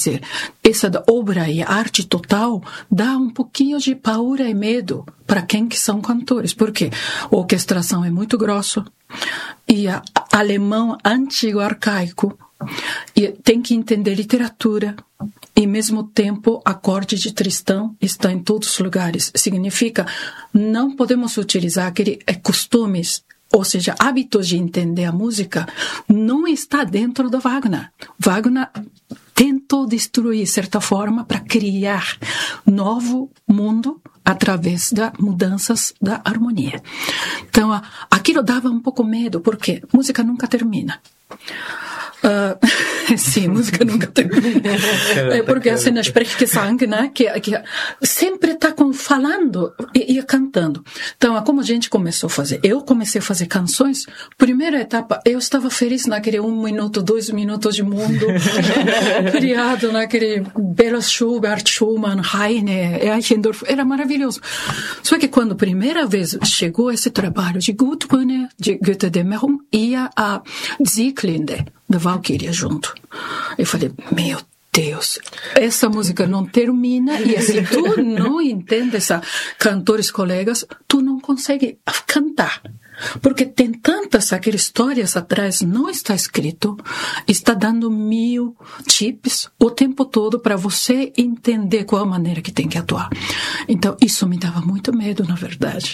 essa obra e arte total dá um pouquinho de paura e medo para quem que são cantores, porque a orquestração é muito grossa e alemão antigo arcaico, e tem que entender literatura e, ao mesmo tempo, acorde de Tristão está em todos os lugares. Significa, não podemos utilizar aqueles costumes, ou seja, hábitos de entender a música, não está dentro do Wagner. Wagner tentou destruir, de certa forma, para criar novo mundo através das mudanças da harmonia. Então, aquilo dava um pouco medo, porque música nunca termina. Sim, música nunca termina. Porque a cena Sprechgesang, né, que sempre está falando e cantando. Então, como a gente começou a fazer? Eu comecei a fazer canções. Primeira etapa, eu estava feliz naquele 1 minuto, 2 minutos de mundo criado naquele Bela Schubert, Schumann, Heine, Eichendorff. Era maravilhoso. Só que quando a primeira vez chegou esse trabalho de Gutbrunner, de Goethe-Dämmerung, ia a Sieglinde, da Valkyria junto. Eu falei, meu Deus, essa música não termina e se tu não entende essa cantores colegas, tu não consegue cantar. Porque tem tantas aquelas histórias atrás, não está escrito, está dando 1000 tips o tempo todo para você entender qual a maneira que tem que atuar. Então, isso me dava muito medo, na verdade.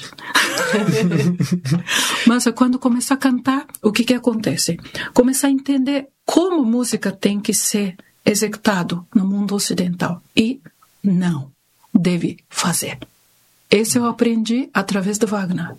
Mas quando começa a cantar, o que acontece? Começa a entender como música tem que ser executado no mundo ocidental. E não deve fazer. Esse eu aprendi através de Wagner.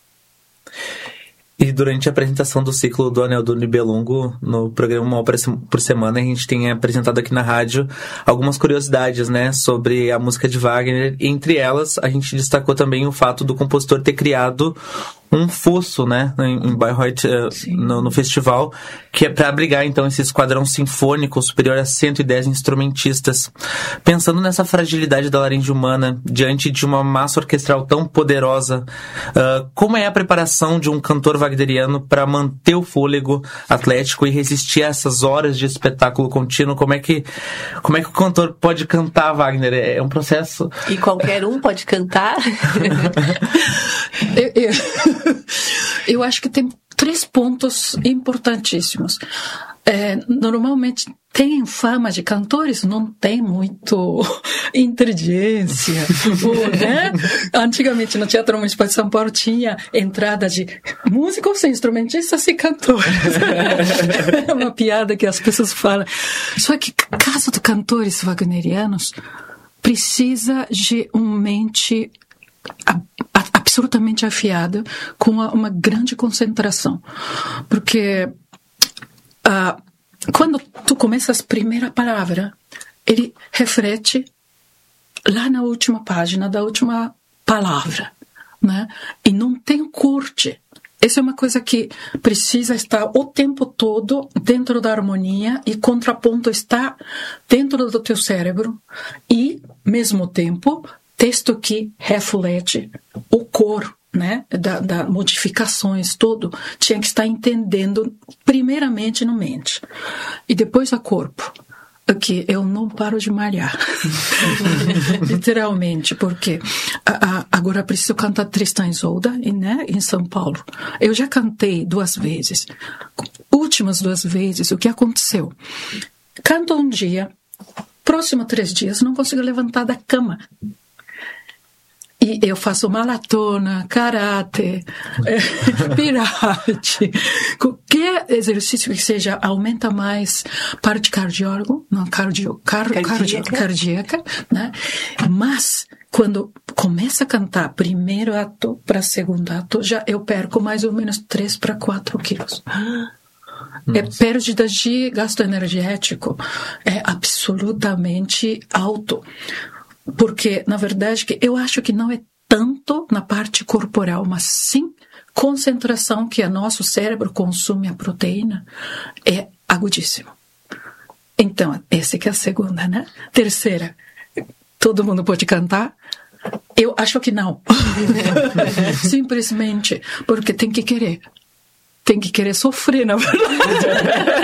E durante a apresentação do ciclo do Anel do Nibelungo, no programa Uma Ópera por Semana, a gente tem apresentado aqui na rádio algumas curiosidades, né, sobre a música de Wagner. Entre elas, a gente destacou também o fato do compositor ter criado um fosso, né, em Bayreuth, no festival, que é para abrigar, então, esse esquadrão sinfônico superior a 110 instrumentistas. Pensando nessa fragilidade da laringe humana, diante de uma massa orquestral tão poderosa, como é a preparação de um cantor wagneriano para manter o fôlego atlético e resistir a essas horas de espetáculo contínuo? Como é que o cantor pode cantar Wagner? É um processo... E qualquer um pode cantar? Eu acho que tem 3 pontos importantíssimos. Normalmente tem fama de cantores, não tem muito inteligência. Né? Antigamente no Teatro Municipal de São Paulo tinha entrada de músicos, instrumentistas e cantores. É uma piada que as pessoas falam. Só que caso de cantores wagnerianos, precisa de uma mente absolutamente afiada, com uma grande concentração. Porque quando tu começas a primeira palavra, ele reflete lá na última página da última palavra, né? E não tem corte. Essa é uma coisa que precisa estar o tempo todo dentro da harmonia, e contraponto está dentro do teu cérebro e, ao mesmo tempo, texto que reflete o cor, né, da modificações, tudo, tinha que estar entendendo primeiramente no mente. E depois a corpo. Aqui eu não paro de malhar. Literalmente, porque agora preciso cantar Tristan e Isolda, né, em São Paulo. Eu já cantei 2 vezes. Últimas 2 vezes, o que aconteceu? Canto um dia, próximo 3 dias, não consigo levantar da cama. E eu faço maratona, karate, pirate, qualquer exercício que seja, aumenta mais parte cardíaca, né? Mas, quando começa a cantar primeiro ato para segundo ato, já eu perco mais ou menos 3 para 4 quilos. É perda de gasto energético, é absolutamente alto. Porque, na verdade, eu acho que não é tanto na parte corporal, mas sim concentração que o nosso cérebro consome a proteína é agudíssimo. Então, essa que é a segunda, né? Terceira, todo mundo pode cantar? Eu acho que não. Simplesmente porque tem que querer. Tem que querer sofrer, na verdade.